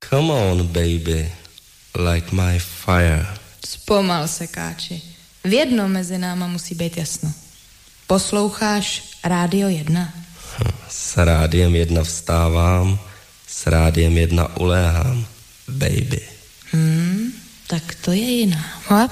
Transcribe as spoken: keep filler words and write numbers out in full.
Come on, baby, light my fire. Zpomal se, Káči. V jednom mezi náma musí být jasno. Posloucháš Rádio jedna? S Rádiem jedna vstávám, s Rádiem jedna uléhám, baby. Hmm, tak to je jiná.